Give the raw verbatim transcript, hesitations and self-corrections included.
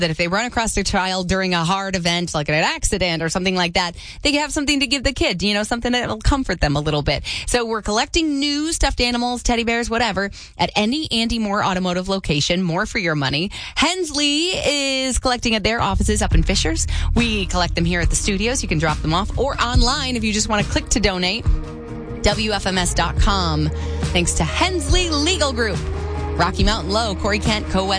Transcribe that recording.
that if they run across their child during a hard event, like an accident or something like that, they have something to give the kid, you know, something that will comfort them a little bit. So we're collecting new stuffed animals, teddy bears, whatever, at any Andy Moore automotive location. More for your money. Hensley is collecting at their offices up in Fishers. We collect them here at the studios. You can drop them off or online if you just want to click to donate. W F M S dot com. Thanks to Hensley Legal Group. Rocky Mountain Low, Corey Kent, Co-West